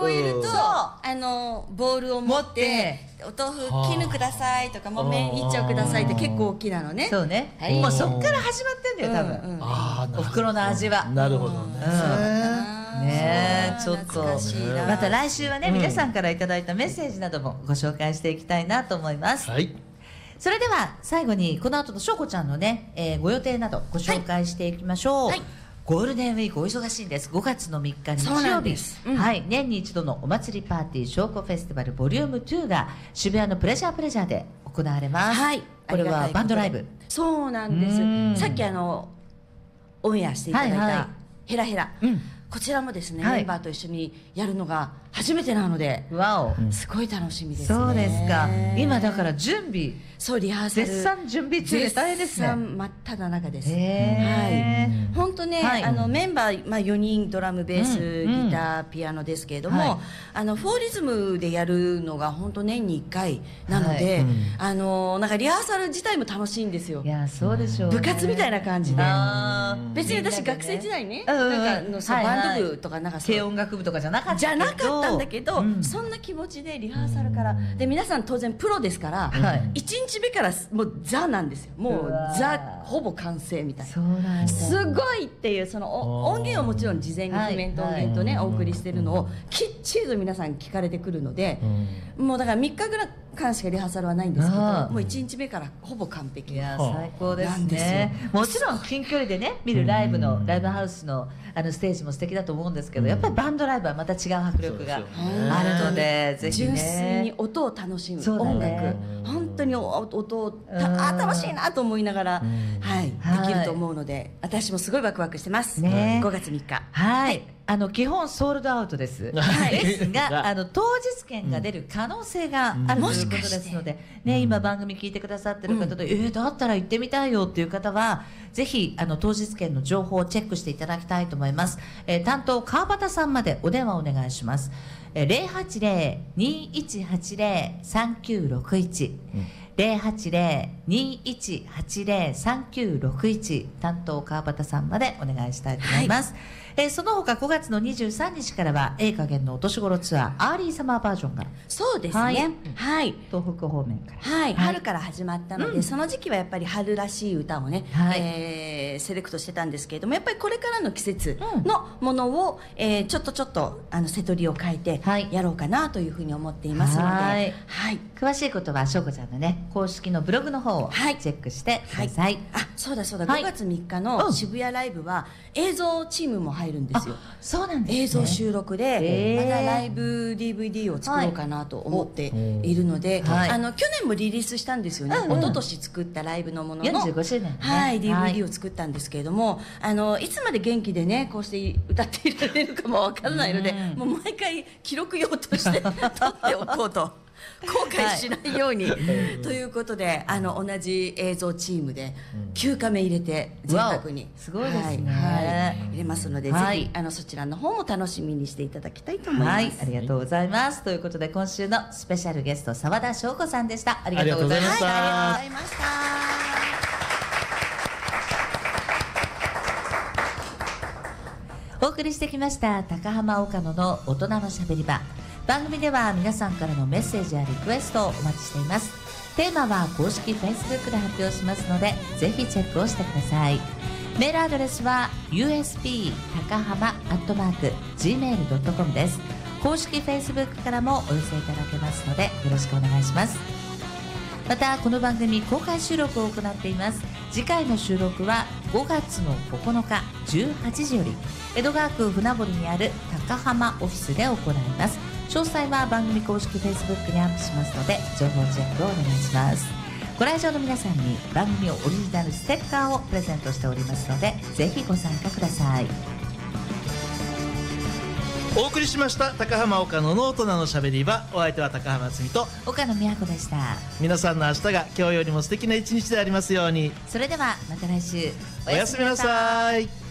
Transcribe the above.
超えるとボールを持ってお豆腐絹くださいとか木綿一丁くださいって結構大きなのね。 そうね、もうそっから始まってんだよ多分、お袋の味は。 なるほどね。 ねえ、ちょっとまた来週はね、皆さんからいただいたメッセージなどもご紹介していきたいなと思います。 はい。 それでは最後にこの後のしょうこちゃんのね、ご予定などご紹介していきましょう。ゴールデンウィークお忙しいんです。5月の3日日曜日、はい、年に一度のお祭りパーティーしょうこフェスティバルボリューム2が渋谷のプレジャーで行われます。はい、これはバンドライブ。 そうなんです。さっきオンエアしていただいたヘラヘラ、こちらもですね、メンバーと一緒にやるのが初めてなので、すごい楽しみですね。 そうですか。今だから準備、 そうリハーサル絶賛準備中で大変ですね。 絶賛真っ只中です。はい。本当ね、メンバー4人ドラムベースギターピアノですけれども、フォーリズムでやるのが本当年に1回なので、なんかリハーサル自体も楽しいんですよ。 いやそうでしょう。 部活みたいな感じで。別に私学生時代ね、なんかバンド部とかなんか軽音楽部とかじゃなかったんだけど、そんな気持ちでリハーサルからで、皆さん当然プロですから、1日目からもうザなんですよ。もうザほぼ完成みたいな、すごいっていう、その音源をもちろん事前に譜面と音源とねお送りしてるのをきっちりと皆さん聞かれてくるので、もうだから3日ぐらい間しかリハーサルはないんですけど、もう1日目からほぼ完璧。 いや最高ですね。もちろん近距離でね見るライブハウスのステージも素敵だと思うんですけど、やっぱりバンドライブはまた違う迫力があるので、ぜひね、 純粋に音を楽しむ、音楽本当に音を楽しいなと思いながら、できると思うので、私もすごいワクワクしてます。5月3日、はい、 基本ソールドアウトです。ですが当日券が出る可能性があるということですので、今番組聞いてくださってる方で、だったら行ってみたいよっていう方はぜひ当日券の情報をチェックしていただきたいと思います。担当川端さんまでお電話お願いします。080-2180-3961 080-2180-3961 担当川端さんまでお願いしたいと思います。その他5月の23日からは加減のお年頃ツアーアーリーサマーバージョンが、 そうですね、はい、 東北方面から、 春から始まったので、その時期はやっぱり春らしい歌をね、セレクトしてたんですけれども、やっぱりこれからの季節のものを、ちょっと瀬取りを変えてやろうかなというふうに思っていますので、 詳しいことはしょうこちゃんのね公式のブログの方をチェックしてください。 そうだ5月3日の渋谷ライブは映像チームも入るんですよ。 そうなんですね。 映像収録でまたライブ DVD を作ろうかなと思っているので、去年もリリースしたんですよね。一昨年作ったライブのものの 45周年、 DVD を作ったんですけれども、いつまで元気でねこうして歌っていられるかもわからないので、もう毎回記録用として撮っておこうと。後悔しないようにということで、同じ映像チームで9カメ入れて贅沢にすごいですね、 入れますので、ぜひそちらの方も楽しみにしていただきたいと思います。 ありがとうございます。ということで今週のスペシャルゲスト澤田翔子さんでした。ありがとうございました。 ありがとうございました。 お送りしてきました高浜岡野の大人のしゃべり場。番組では皆さんからのメッセージやリクエストをお待ちしています。テーマは公式 Facebook で発表しますので、ぜひチェックをしてください。メールアドレスは usp 高浜@gmail.com です。公式 Facebook からもお寄せいただけますのでよろしくお願いします。またこの番組公開収録を行っています。次回の収録は5月の9日18時より江戸川区船堀にある高浜オフィスで行います。詳細は番組公式 Facebook にアップしますので情報チェックをお願いします。ご来場の皆さんに番組オリジナルステッカーをプレゼントしておりますのでぜひご参加ください。 お送りしました高浜岡野の大人のしゃべり場。お相手は高浜つみと岡野美和子でした。 皆さんの明日が今日よりも素敵な一日でありますように。 それではまた来週おやすみなさい。